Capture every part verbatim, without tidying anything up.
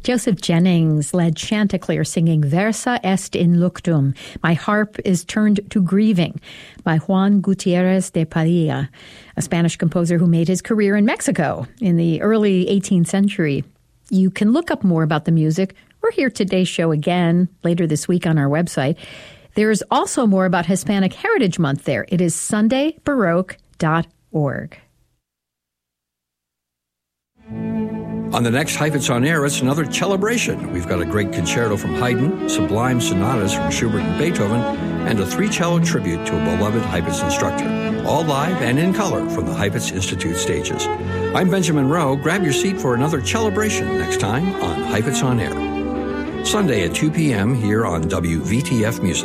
Joseph Jennings led Chanticleer singing Versa est in luctum, My Harp is Turned to Grieving, by Juan Gutierrez de Padilla, a Spanish composer who made his career in Mexico in the early eighteenth century. You can look up more about the music or hear today's show again later this week on our website. There's also more about Hispanic Heritage Month there. It is sunday baroque dot org. On the next Heifetz On Air, it's another celebration. We've got a great concerto from Haydn, sublime sonatas from Schubert and Beethoven, and a three-cello tribute to a beloved Heifetz instructor. All live and in color from the Heifetz Institute stages. I'm Benjamin Rowe. Grab your seat for another celebration next time on Heifetz On Air. Sunday at two p.m. here on W V T F Music.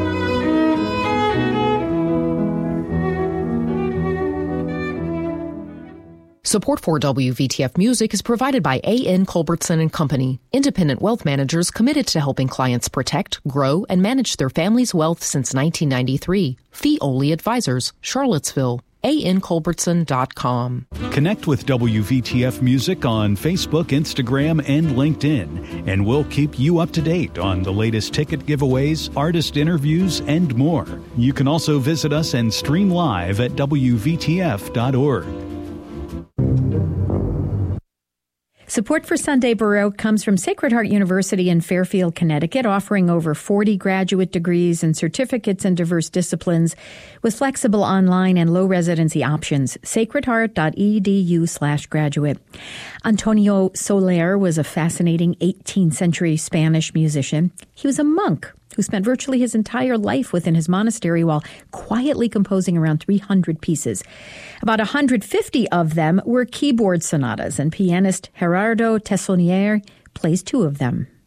Support for W V T F Music is provided by A N. Culbertson and Company, independent wealth managers committed to helping clients protect, grow, and manage their family's wealth since nineteen ninety-three. Fee-only advisors, Charlottesville. A N Culbertson dot com. Connect with W V T F Music on Facebook, Instagram, and LinkedIn, and we'll keep you up to date on the latest ticket giveaways, artist interviews, and more. You can also visit us and stream live at W V T F dot org. Support for Sunday Baroque comes from Sacred Heart University in Fairfield, Connecticut, offering over forty graduate degrees and certificates in diverse disciplines with flexible online and low residency options. sacredheart.edu slash graduate. Antonio Soler was a fascinating eighteenth century Spanish musician. He was a monk who spent virtually his entire life within his monastery while quietly composing around three hundred pieces. About one hundred fifty of them were keyboard sonatas, and pianist Gerardo Tessonier plays two of them.